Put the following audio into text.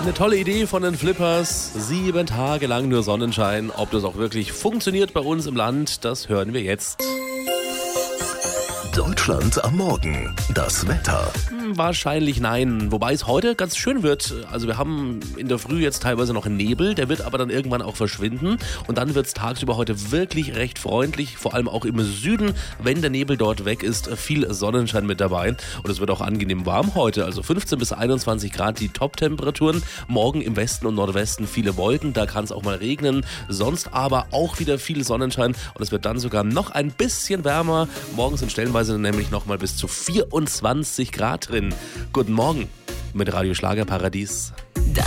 eine tolle Idee von den Flippers. 7 Tage lang nur Sonnenschein. Ob das auch wirklich funktioniert bei uns im Land, das hören wir jetzt. Deutschland am Morgen. Das Wetter. Wahrscheinlich nein. Wobei es heute ganz schön wird. Also wir haben in der Früh jetzt teilweise noch einen Nebel. Der wird aber dann irgendwann auch verschwinden. Und dann wird es tagsüber heute wirklich recht freundlich. Vor allem auch im Süden, wenn der Nebel dort weg ist. Viel Sonnenschein mit dabei. Und es wird auch angenehm warm heute. Also 15 bis 21 Grad die Top-Temperaturen. Morgen im Westen und Nordwesten viele Wolken. Da kann es auch mal regnen. Sonst aber auch wieder viel Sonnenschein. Und es wird dann sogar noch ein bisschen wärmer. Morgen sind stellenweise nämlich noch mal bis zu 24 Grad drin. Guten Morgen mit Radio Schlagerparadies.